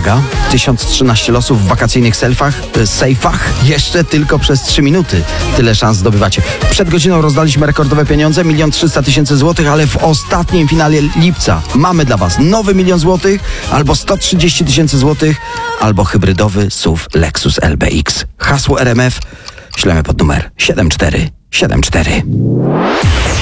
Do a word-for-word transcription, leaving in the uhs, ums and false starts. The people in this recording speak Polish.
uwaga, tysiąc trzynaście losów w wakacyjnych selfach, e, sejfach. Jeszcze tylko przez trzy minuty tyle szans zdobywacie. Przed godziną rozdaliśmy rekordowe pieniądze, milion trzysta tysięcy złotych, ale w ostatnim finale lipca mamy dla was nowy milion złotych, albo sto trzydzieści tysięcy złotych, albo hybrydowy S U V Lexus L B X. Hasło R M F ślemy pod numer siedem cztery siedem cztery.